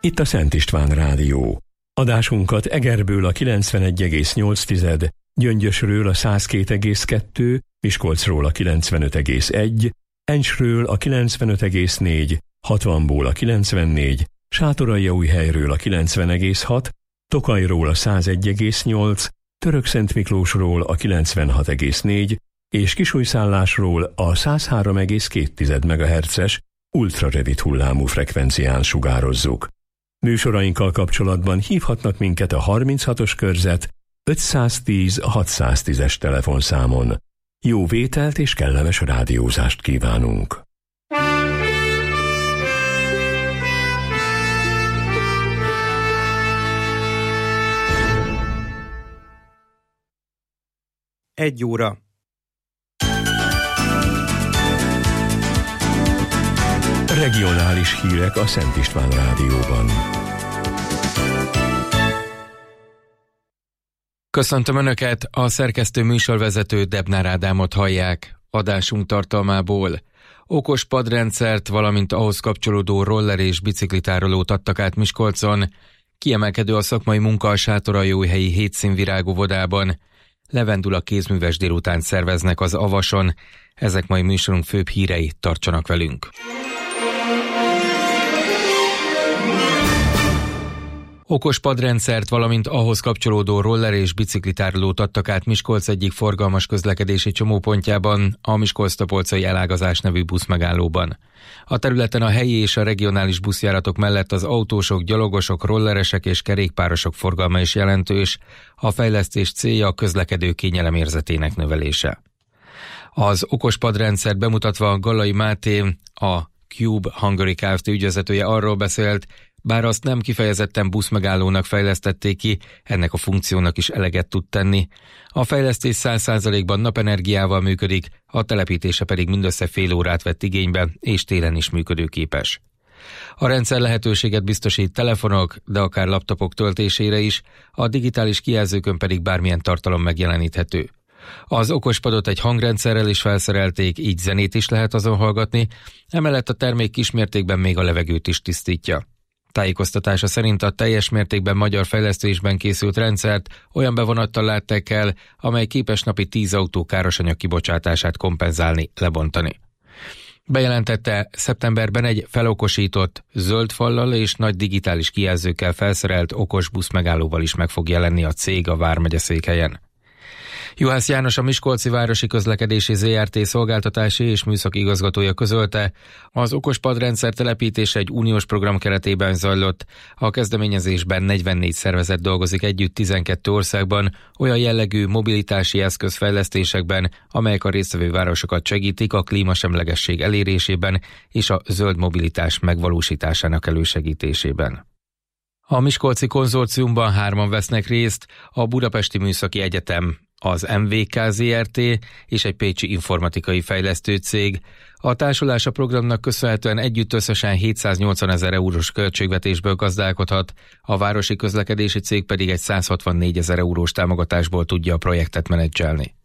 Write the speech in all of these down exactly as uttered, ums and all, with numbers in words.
Itt a Szent István Rádió. Adásunkat Egerből a kilencvenegy egész nyolc, Gyöngyösről a száz két egész kettő, Miskolcról a kilencvenöt egész egy, Encsről a kilencvenöt egész négy, hatvanból a kilencvennégy, Sátoraljaújhelyről a kilencven egész hat, Tokajról a száz egy egész nyolc, Törökszentmiklósról a kilencvenhat egész négy és Kisújszállásról a száz három egész két megahertzes ultrarövid hullámú frekvencián sugározzuk. Műsorainkkal kapcsolatban hívhatnak minket a harminchatos körzet ötszáztíz hatszáztízes telefonszámon. Jó vételt és kellemes rádiózást kívánunk! Egy óra. Regionális hírek a Szent István Rádióban. Köszöntöm Önöket, a szerkesztő műsorvezető Debnár Ádámot hallják. Adásunk tartalmából: okos padrendszert, valamint ahhoz kapcsolódó roller és biciklitárolót adtak át Miskolcon, kiemelkedő a szakmai munka a Sátoraljaújhelyi hétszínvirágóvodában, levendula kézműves délután szerveznek az Avason. Ezek mai műsorunk főbb hírei, tartsanak velünk! Okos padrendszert, valamint ahhoz kapcsolódó roller és biciklitárolót adtak át Miskolc egyik forgalmas közlekedési csomópontjában, a Miskolc-Tapolcai Elágazás nevű buszmegállóban. A területen a helyi és a regionális buszjáratok mellett az autósok, gyalogosok, rolleresek és kerékpárosok forgalma is jelentős. A fejlesztés célja a közlekedő kényelem érzetének növelése. Az okos padrendszert bemutatva Gallai Máté, a Cube Hungary Kft. Ügyvezetője arról beszélt, bár azt nem kifejezetten buszmegállónak fejlesztették ki, ennek a funkciónak is eleget tud tenni. A fejlesztés száz százalékban napenergiával működik, a telepítése pedig mindössze fél órát vett igénybe, és télen is működőképes. A rendszer lehetőséget biztosít telefonok, de akár laptopok töltésére is, a digitális kijelzőkön pedig bármilyen tartalom megjeleníthető. Az okospadot egy hangrendszerrel is felszerelték, így zenét is lehet azon hallgatni, emellett a termék kismértékben még a levegőt is tisztítja. Tájékoztatása szerint a teljes mértékben magyar fejlesztésben készült rendszert olyan bevonattal látták el, amely képes napi tíz autó károsanyag kibocsátását kompenzálni, lebontani. Bejelentette, szeptemberben egy felokosított, zöld fallal és nagy digitális kijelzőkkel felszerelt okos buszmegállóval is meg fog jelenni a cég a vármegye székhelyen. Juhász János, a Miskolci Városi Közlekedési zé er té szolgáltatási és műszaki igazgatója közölte, az okos padrendszer telepítése egy uniós program keretében zajlott. A kezdeményezésben negyvennégy szervezet dolgozik együtt tizenkét országban, olyan jellegű mobilitási eszközfejlesztésekben, amelyek a résztvevő városokat segítik a klímasemlegesség elérésében és a zöld mobilitás megvalósításának elősegítésében. A Miskolci konzorciumban hárman vesznek részt, a Budapesti Műszaki Egyetem, az em vé ká zé er té és egy pécsi informatikai fejlesztő cég. A társulás a programnak köszönhetően együtt összesen hétszáznyolcvan ezer eurós költségvetésből gazdálkodhat, a városi közlekedési cég pedig egy százhatvannégy ezer eurós támogatásból tudja a projektet menedzselni.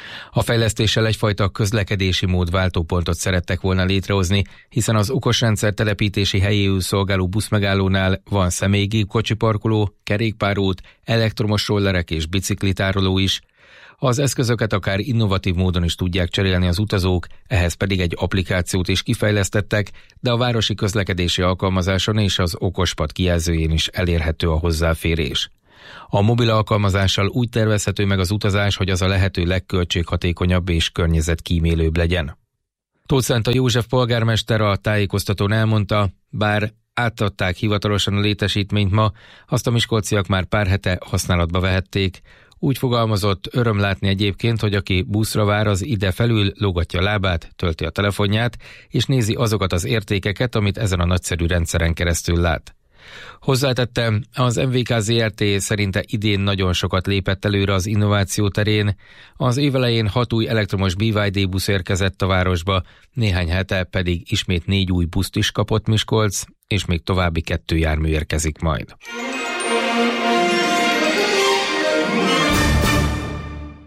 A fejlesztéssel egyfajta közlekedési módváltópontot szerettek volna létrehozni, hiszen az okosrendszer telepítési helyéül szolgáló buszmegállónál van személygépkocsi parkoló, kerékpárút, elektromos rollerek és biciklitároló is. Az eszközöket akár innovatív módon is tudják cserélni az utazók, ehhez pedig egy applikációt is kifejlesztettek, de a városi közlekedési alkalmazáson és az okospad kijelzőjén is elérhető a hozzáférés. A mobil alkalmazással úgy tervezhető meg az utazás, hogy az a lehető legköltséghatékonyabb és környezetkímélőbb legyen. Tóth Szenta József polgármester a tájékoztatón elmondta, bár átadták hivatalosan a létesítményt ma, azt a miskolciak már pár hete használatba vehették. Úgy fogalmazott, öröm látni egyébként, hogy aki buszra vár, az ide felül lógatja a lábát, tölti a telefonját, és nézi azokat az értékeket, amit ezen a nagyszerű rendszeren keresztül lát. Hozzátette, az em vé ká zé er té szerinte idén nagyon sokat lépett előre az innováció terén. Az év elején hat új elektromos bé vé dé busz érkezett a városba, néhány hete pedig ismét négy új buszt is kapott Miskolc, és még további kettő jármű érkezik majd.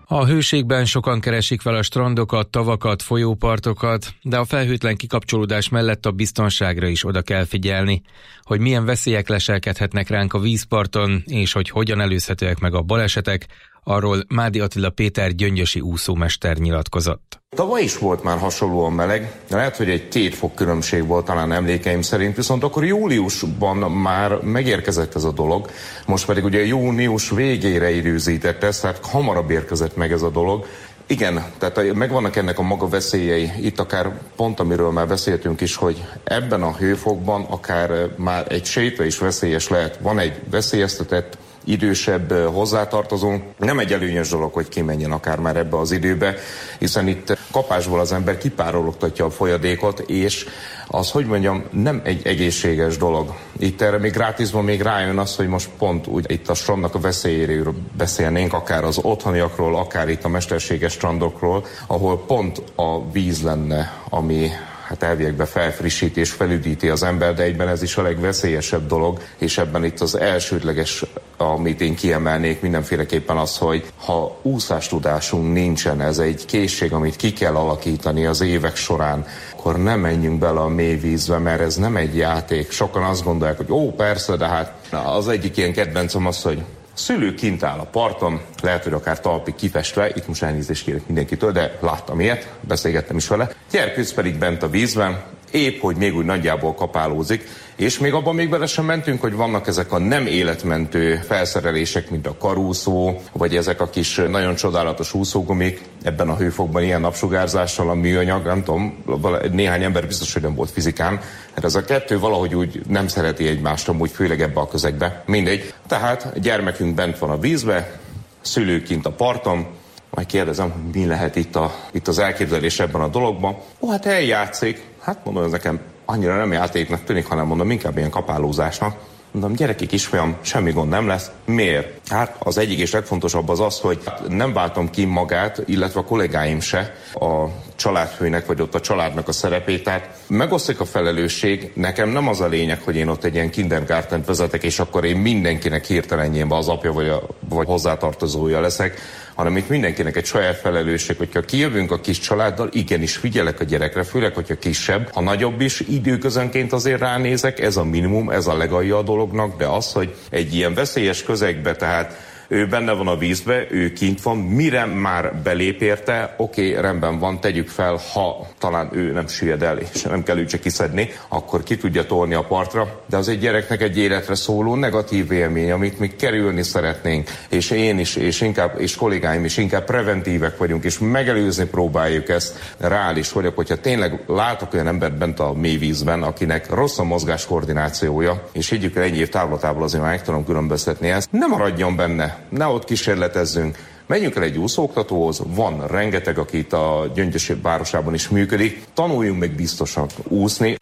A hőségben sokan keresik fel a strandokat, tavakat, folyópartokat, de a felhőtlen kikapcsolódás mellett a biztonságra is oda kell figyelni, hogy milyen veszélyek leselkedhetnek ránk a vízparton, és hogy hogyan előzhetőek meg a balesetek, arról Mádi Attila Péter gyöngyösi úszómester nyilatkozott. Tavaly is volt már hasonlóan meleg, lehet, hogy egy két fok különbség volt talán emlékeim szerint, viszont akkor júliusban már megérkezett ez a dolog, most pedig ugye június végére időzített ez, tehát hamarabb érkezett meg ez a dolog. Igen, tehát megvannak ennek a maga veszélyei, itt akár pont amiről már beszéltünk is, hogy ebben a hőfokban akár már egy séta is veszélyes lehet, van egy veszélyeztetett idősebb hozzátartozónk. Nem egy előnyös dolog, hogy kimenjen akár már ebbe az időbe, hiszen itt kapásból az ember kipárologtatja a folyadékot, és az, hogy mondjam, nem egy egészséges dolog. Itt erre még gratisban még rájön az, hogy most pont úgy itt a strandnak a veszélyéről beszélnénk, akár az otthoniakról, akár itt a mesterséges strandokról, ahol pont a víz lenne, ami hát elviekben felfrissíti és felüdíti az ember, de egyben ez is a legveszélyesebb dolog, és ebben itt az elsődleges, amit én kiemelnék mindenféleképpen az, hogy ha úszástudásunk nincsen, ez egy készség, amit ki kell alakítani az évek során, akkor nem menjünk bele a mély vízbe, mert ez nem egy játék. Sokan azt gondolják, hogy ó, persze, de hát az egyik ilyen kedvencem az, hogy szülő kint áll a parton, lehet, hogy akár talpig kifestve, itt most elnézést kérek mindenkitől, de láttam ilyet, beszélgettem is vele. Gyerkőc pedig bent a vízben, épp hogy még úgy nagyjából kapálózik, és még abban még bele sem mentünk, hogy vannak ezek a nem életmentő felszerelések, mint a karúszó, vagy ezek a kis nagyon csodálatos úszógumik, ebben a hőfokban ilyen napsugárzással, a műanyag, nem tudom, néhány ember biztos, hogy nem volt fizikán, hát ez a kettő valahogy úgy nem szereti egymást, amúgy főleg ebbe a közegbe. Mindegy. Tehát gyermekünk bent van a vízbe, szülők kint a parton, majd kérdezem, hogy mi lehet itt, a, itt az elképzelés ebben a dologban. Ó, hát eljátszik. Hát mondom, ez nekem annyira nem játéknak tűnik, hanem mondom, inkább ilyen kapálózásnak. Mondom, gyerekek, kisfiam, semmi gond nem lesz. Miért? Hát az egyik és legfontosabb az az, hogy nem váltom ki magát, illetve a kollégáim se a családfőnek, vagy ott a családnak a szerepét. Tehát megosztik a felelősség. Nekem nem az a lényeg, hogy én ott egy ilyen kindergartent vezetek, és akkor én mindenkinek hirtelenjénben az apja vagy, a, vagy hozzátartozója leszek, hanem itt mindenkinek egy saját felelősség, hogyha kijövünk a kis családdal, igenis figyelek a gyerekre, főleg, hogyha kisebb, ha nagyobb is, időközönként azért ránézek, ez a minimum, ez a legalja a dolognak, de az, hogy egy ilyen veszélyes közegbe, tehát ő benne van a vízbe, ő kint van, mire már belép érte, oké, okay, rendben van, tegyük fel, ha talán ő nem süllyed el, és nem kell őt csak kiszedni, akkor ki tudja tolni a partra, de az egy gyereknek egy életre szóló negatív élmény, amit mi kerülni szeretnénk, és én is, és inkább, és kollégáim is inkább preventívek vagyunk, és megelőzni próbáljuk ezt. Reális vagyok, hogyha tényleg látok olyan embert bent a mély vízben, akinek rossz a mozgás koordinációja, és higgyük el, ennyi év távlatából azért már meg tudom különböztetni ezt, nem maradjon benne. Ne ott kísérletezzünk. Menjünk el egy úszóoktatóhoz, van rengeteg, aki itt a Gyöngyös városában is működik. Tanuljunk meg biztosan úszni.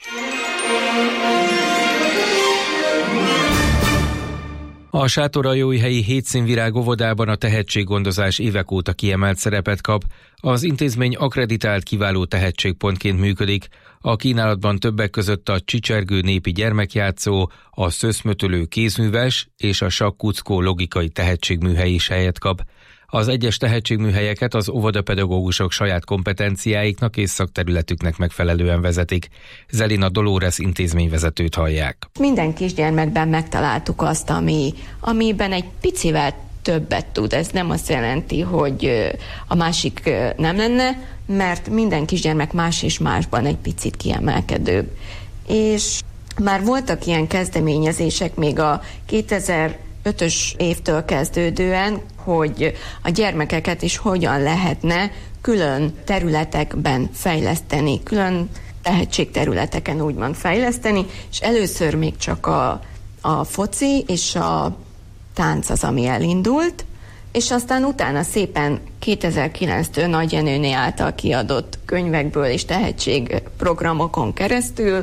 A Sátoraljóhelyi Hétszínvirág óvodában a tehetséggondozás évek óta kiemelt szerepet kap. Az intézmény akkreditált kiváló tehetségpontként működik. A kínálatban többek között a Csicsergő népi gyermekjátszó, a Szöszmötölő kézműves és a Sakkuckó logikai tehetségműhely is helyet kap. Az egyes tehetségműhelyeket az óvodapedagógusok saját kompetenciáiknak és szakterületüknek megfelelően vezetik. Zelina Dolores intézményvezetőt hallják. Minden kisgyermekben megtaláltuk azt, ami, amiben egy picivel többet tud. Ez nem azt jelenti, hogy a másik nem lenne, mert minden kisgyermek más és másban egy picit kiemelkedőbb. És már voltak ilyen kezdeményezések még a kétezer-ötös évtől kezdődően, hogy a gyermekeket is hogyan lehetne külön területekben fejleszteni, külön tehetségterületeken úgymond fejleszteni, és először még csak a, a foci és a tánc az, ami elindult, és aztán utána szépen kétezer-kilenctől Nagy Jenőné által kiadott könyvekből és tehetségprogramokon keresztül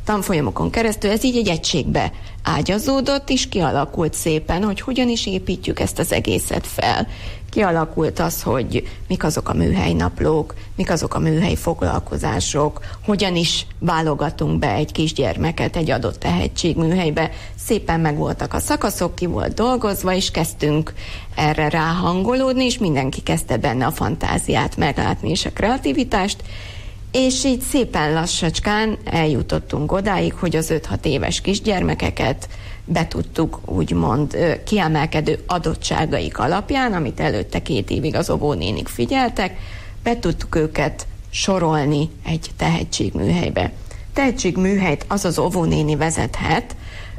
tanfolyamokon keresztül ez így egy egységbe ágyazódott, és kialakult szépen, hogy hogyan is építjük ezt az egészet fel. Kialakult az, hogy mik azok a műhelynaplók, mik azok a műhely foglalkozások, hogyan is válogatunk be egy kisgyermeket egy adott tehetségműhelybe. Szépen megvoltak a szakaszok, ki volt dolgozva, és kezdtünk erre ráhangolódni, és mindenki kezdte benne a fantáziát meglátni, és a kreativitást, és így szépen lassacskán eljutottunk odáig, hogy az öt-hat éves kisgyermekeket be tudtuk úgymond kiemelkedő adottságaik alapján, amit előtte két évig az óvónénik figyeltek, be tudtuk őket sorolni egy tehetségműhelybe. Tehetségműhelyt az az óvónéni vezethet,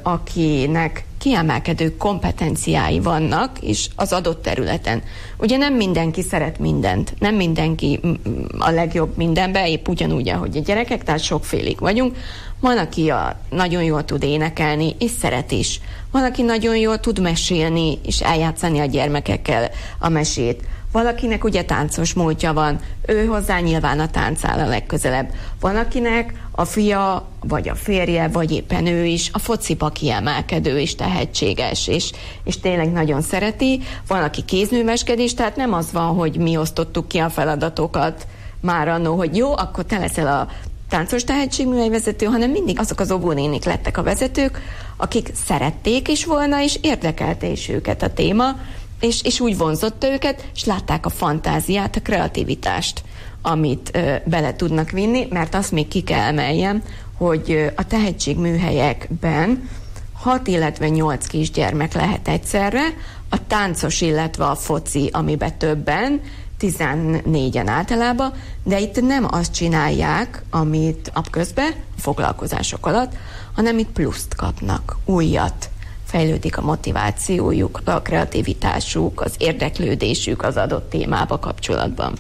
akinek kiemelkedő kompetenciái vannak, és az adott területen. Ugye nem mindenki szeret mindent, nem mindenki a legjobb mindenben, épp ugyanúgy, ahogy a gyerekek, tehát sokfélék vagyunk. Van, aki a, nagyon jól tud énekelni, és szeret is. Van, aki nagyon jól tud mesélni, és eljátszani a gyermekekkel a mesét. Valakinek ugye táncos múltja van, ő hozzá nyilván a tánc áll a legközelebb. Van, akinek a fia, vagy a férje, vagy éppen ő is a fociba kiemelkedő és tehetséges, és, és tényleg nagyon szereti. Van, aki kézműveskedés, tehát nem az van, hogy mi osztottuk ki a feladatokat már annó, hogy jó, akkor te leszel a táncos tehetségműhelyvezető, hanem mindig azok az óvónénik lettek a vezetők, akik szerették is volna, és érdekelte is őket a téma, és, és úgy vonzotta őket, és látták a fantáziát, a kreativitást, amit ö, bele tudnak vinni, mert azt még ki kell emeljem, hogy ö, a tehetségműhelyekben hat, illetve nyolc kisgyermek lehet egyszerre, a táncos, illetve a foci, amiben többen, tizennégyen általában, de itt nem azt csinálják, amit napközben, a foglalkozások alatt, hanem itt pluszt kapnak, újat. Fejlődik a motivációjuk, a kreativitásuk, az érdeklődésük az adott témába kapcsolatban.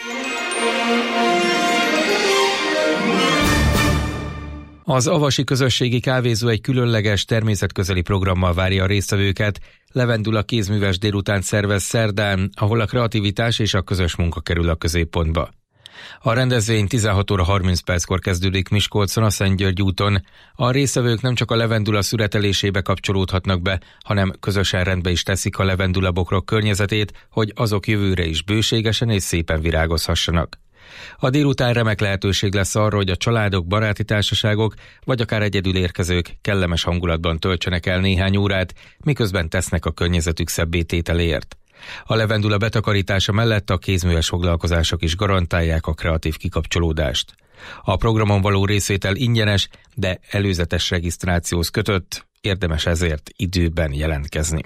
Az Avasi Közösségi Kávézó egy különleges természetközeli programmal várja a résztvevőket. Levendula kézműves délután szervez szerdán, ahol a kreativitás és a közös munka kerül a középpontba. A rendezvény tizenhat óra harminc perckor kezdődik Miskolcon, a Szent György úton. A résztvevők nem csak a levendula szüretelésébe kapcsolódhatnak be, hanem közösen rendbe is teszik a levendulabokrok környezetét, hogy azok jövőre is bőségesen és szépen virágozhassanak. A délután remek lehetőség lesz arra, hogy a családok, baráti társaságok vagy akár egyedül érkezők kellemes hangulatban töltsenek el néhány órát, miközben tesznek a környezetük szebbé tételéért. A levendula betakarítása mellett a kézműves foglalkozások is garantálják a kreatív kikapcsolódást. A programon való részvétel ingyenes, de előzetes regisztrációhoz kötött, érdemes ezért időben jelentkezni.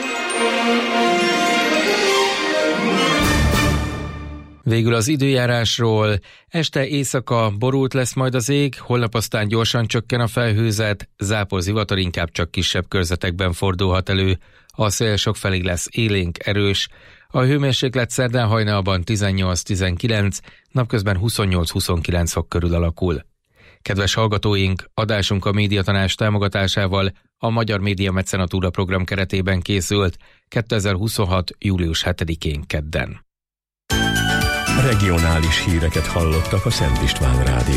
Végül az időjárásról. Este éjszaka borult lesz majd az ég, holnap aztán gyorsan csökken a felhőzet, zápor zivatar inkább csak kisebb körzetekben fordulhat elő. A szél sokfelé lesz élénk, erős. A hőmérséklet szerdán hajnalban tizennyolc-tizenkilenc, napközben huszonnyolc-huszonkilenc fok körül alakul. Kedves hallgatóink, adásunk a Médiatanács támogatásával a Magyar Média Mecenatúra program keretében készült kétezer-huszonhat. július hetedikén kedden. Regionális híreket hallottak a Szent István Rádió.